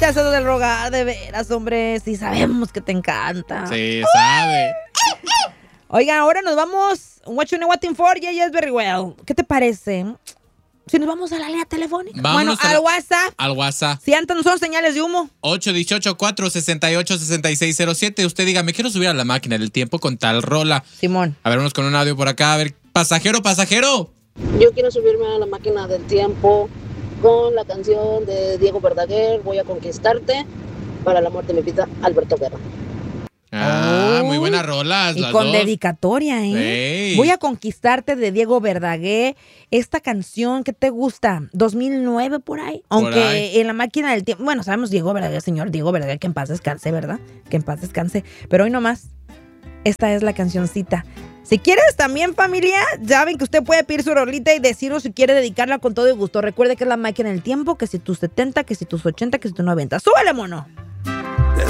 escuchas eso del rogar, de veras, hombre. Sí sabemos que te encanta. Sí, sabe. Oigan, ahora nos vamos. What you know waiting for? Yeah, yes, very well. ¿Qué te parece? Si nos vamos a la línea telefónica. Vámonos al WhatsApp. Al WhatsApp. Si antes no son señales de humo. 818-468-6607. Usted diga, me quiero subir a la máquina del tiempo con tal rola. Simón. A ver, vamos con un audio por acá. A ver, pasajero. Yo quiero subirme a la máquina del tiempo con la canción de Diego Verdaguer, Voy a conquistarte, para la muerte me pita Alberto Guerra. Muy buenas rolas. Y las con dos. dedicatoria, ¿eh? Sí. Voy a conquistarte de Diego Verdaguer. Esta canción, ¿qué te gusta? 2009 por ahí. Aunque ahí. en la máquina del tiempo, bueno, sabemos Diego Verdaguer, señor Diego Verdaguer, que en paz descanse, ¿verdad? Que en paz descanse. Pero hoy nomás, esta es la cancioncita. Si quieres también, familia, ya ven que usted puede pedir su rolita y decirnos si quiere dedicarla con todo el gusto. Recuerde que es la máquina del tiempo, que si tus 70, que si tus 80, que si tus 90. ¡Súbele, mono!